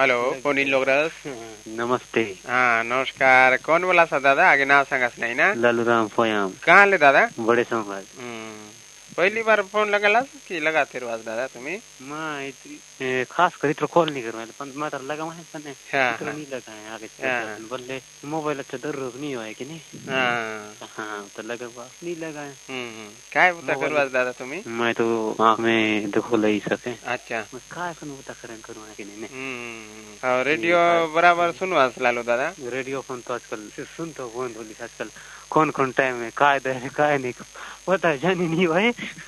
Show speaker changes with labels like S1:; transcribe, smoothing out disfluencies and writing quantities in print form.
S1: Hello कोणी लोगरस
S2: नमस्ते।
S1: हाँ नमस्कार। कौन बोला सा दादा? आगे नाव सांगास नाही ना?
S2: लालूराम फोयाम।
S1: कहाँ ले दादा?
S2: बड़े समाज।
S1: पहिली बार फोन लगाला की लगाते रोज दादा तुम्ही?
S2: मैं खास कर इतना कॉल नहीं करवाया पण मैं तो लगा मैं पण
S1: हाँ,
S2: इतना नहीं लगा है आगे
S1: हाँ।
S2: चल बोले मोबाइल अच्छा दर्द नहीं हुआ है कि नहीं। हाँ तो लगा बात नहीं लगा है।
S1: काय होता करवास दादा तुम्ही?
S2: मैं तो आँख में देखो लई सके।
S1: अच्छा
S2: मैं काय पण होता करें करूँगा कि नहीं।
S1: और रेडियो बराबर सुनवास लालो दादा?
S2: रेडियो फोन तो आजकल सुनतो फोन बोली आजकल कौन कौन टाइम है काय दे काय नहीं पता जानी नहीं भाई।